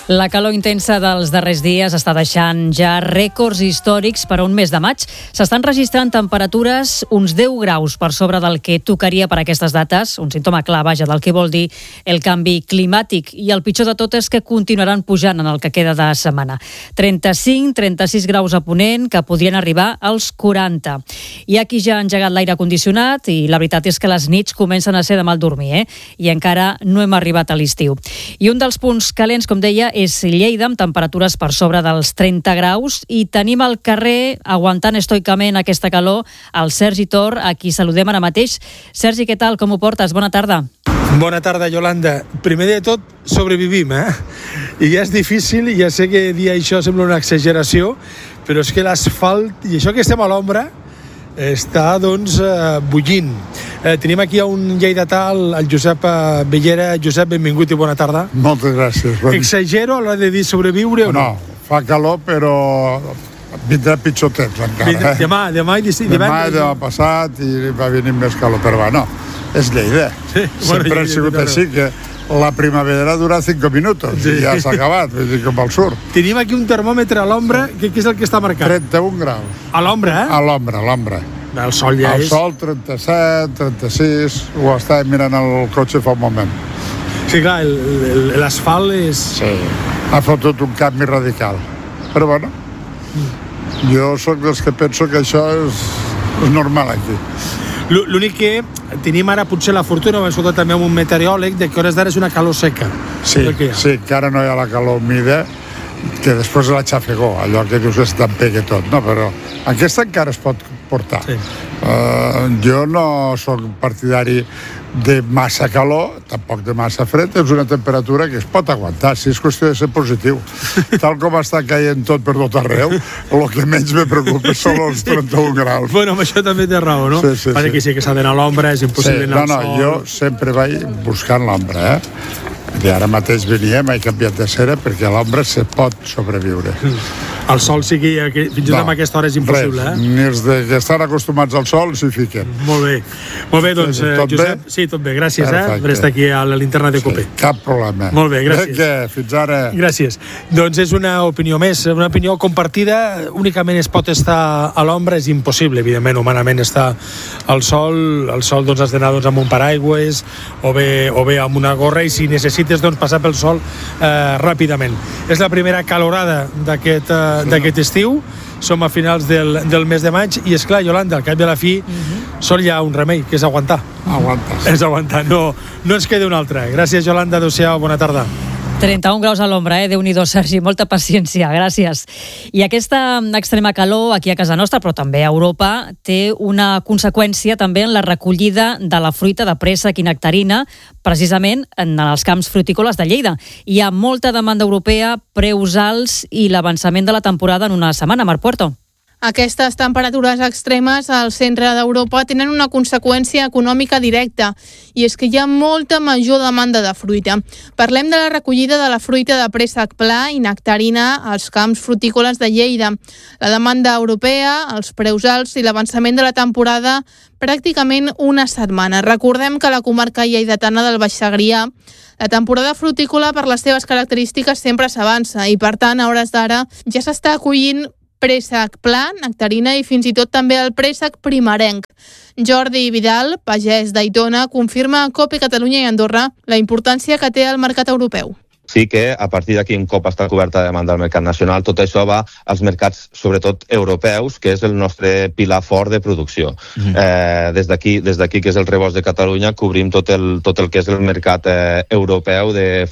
La calor intensa dels darrers dies està deixant ja rècords històrics per a un mes de maig. S'estan registrant temperatures uns 10 graus per sobre del que tocaria per a aquestes dates, un símptoma clar, vaja, del que vol dir el canvi climàtic. I el pitjor de tot és que continuaran pujant en el que queda de setmana. 35-36 graus a Ponent, que podrien arribar als 40. Hi ha qui ja ha engegat l'aire condicionat i la veritat és que les nits comencen a ser de mal dormir, i encara no hem arribat a l'estiu. I un dels punts calents, com deia, és Lleida, amb temperatures per sobre dels 30 graus, i tenim al carrer, aguantant estoicament aquesta calor, el Sergi Tor, a qui saludem ara mateix. Sergi, què tal? Com ho portes? Bona tarda. Bona tarda, Yolanda. Primer de tot, sobrevivim, I ja és difícil, i ja sé que dir això sembla una exageració, però és que l'asfalt, i això que estem a l'ombra, està, doncs, bullint. Tenim aquí un lleidatà, el Josep Bellera. Josep, benvingut i bona tarda. Moltes gràcies. Exagero a l'hora de dir sobreviure o no? No, fa calor, però vindrà pitjor temps encara. Demà i demà passat i va venir més calor, però no, és Lleida. Sí, sempre ha sigut així, que la primavera dura 5 minuts i ja s'ha acabat, vull dir, com al sur. Tenim aquí un termòmetre a l'ombra, què és el que està marcat? 31 graus. A l'ombra, A l'ombra. El sol ja és... El sol 37, 36, ho estàvem mirant al cotxe fa un moment. Sí, clar, l'asfalt és... Sí, ha fotut un canvi radical. Però bueno, jo sóc dels que penso que això és normal aquí. L'únic que tenim ara potser la fortuna, ho hem escoltat també amb un meteoròleg, de que hores d'ara és una calor seca. Sí, que ara no hi ha la calor humida, que després de la xafegó, allò que dius que es t'empega tot, no? Però aquesta encara es pot portar. Sí. Jo no soc partidari de massa calor, tampoc de massa fred, és una temperatura que es pot aguantar, si és qüestió de ser positiu. Tal com està caient tot per tot arreu, el que menys me preocupa són els 31 graus. Bueno, amb això també té raó, no? Sí. Perquè sí que s'ha d'anar a l'ombra, és impossible anar al sol. Jo sempre vaig buscant l'ombra, I ara mateix veníem, he canviat de cera perquè a l'ombra se pot sobreviure. El sol sigui, fins i tot amb aquesta hora és impossible, Ni els que estan acostumats al sol s'hi fiquen. Molt bé, doncs, tot Josep. Bé? Sí, tot bé, gràcies, per estar aquí a la linterna de Cope. Cap problema. Molt bé, gràcies. Fins ara. Gràcies. Doncs és una opinió més, una opinió compartida. Únicament es pot estar a l'ombra, és impossible, evidentment, humanament estar al sol. Al sol, doncs, has d'anar amb un paraigües o bé amb una gorra, i si necessites, doncs, passar pel sol ràpidament. És la primera calorada d'aquest estiu. Som a finals del mes de maig i, esclar, Yolanda, al cap de la fi sol hi ha un remei, que és aguantar. És aguantar, no ens queda una altra. Gràcies, Yolanda, adéu-siau, bona tarda. 31 graus a l'ombra, Déu-n'hi-do, Sergi, molta paciència, gràcies. I aquesta extrema calor aquí a casa nostra, però també a Europa, té una conseqüència també en la recollida de la fruita de préssec i nectarina, precisament en els camps frutícoles de Lleida. Hi ha molta demanda europea, preus alts i l'avançament de la temporada en una setmana, Marc Puerto. Aquestes temperatures extremes al centre d'Europa tenen una conseqüència econòmica directa, i és que hi ha molta major demanda de fruita. Parlem de la recollida de la fruita de préssec pla i nectarina als camps frutícoles de Lleida. La demanda europea, els preus alts i l'avançament de la temporada pràcticament una setmana. Recordem que a la comarca lleidatana del Baix Segrià, la temporada frutícola per les seves característiques sempre s'avança i, per tant, a hores d'ara ja s'està acollint préssec pla, nectarina i fins i tot també el préssec primerenc. Jordi Vidal, pagès d'Aitona, confirma a COPE Catalunya i Andorra la importància que té el mercat europeu. Sí que a partir d'aquí, un cop està coberta la demanda del mercat nacional, tot això va als mercats, sobretot europeus, que és el nostre pilar fort de producció. Des d'aquí, que és el rebost de Catalunya, cobrim tot el que és el mercat europeu de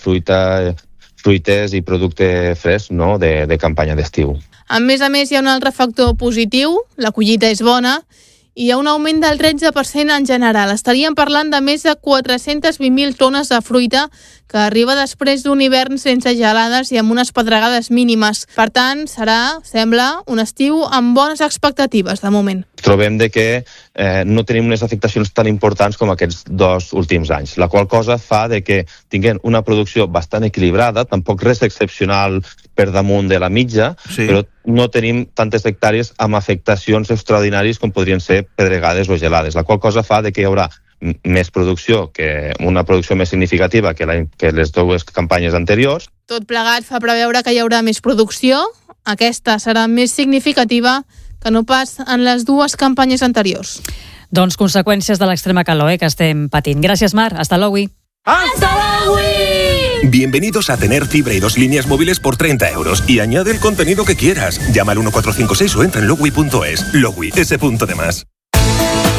fruites i producte fresc, no?, de campanya d'estiu. A més, hi ha un altre factor positiu, la collita és bona, i hi ha un augment del 13% en general. Estaríem parlant de més de 420.000 tones de fruita que arriba després d'un hivern sense gelades i amb unes pedregades mínimes. Per tant, serà, sembla, un estiu amb bones expectatives de moment. Trobem que no tenim unes afectacions tan importants com aquests 2 últims anys, la qual cosa fa que tinguem una producció bastant equilibrada, tampoc res excepcional per damunt de la mitja, però no tenim tantes hectàrees amb afectacions extraordinàries com podrien ser pedregades o gelades, la qual cosa fa que hi haurà més producció, una producció més significativa que les dues campanyes anteriors, Tot plegat fa preveure que hi haurà més producció. Aquesta serà més significativa que no pas en les dues campanyes anteriors. Doncs conseqüències de l'extrema calor que estem patint. Gràcies, Mar. Hasta luego. ¡Hasta luego! Bienvenidos a tener fibra y 2 líneas móviles por 30 euros y añade el contenido que quieras. Llama al 1456 o entra en logui.es. Logui, ese punto de más.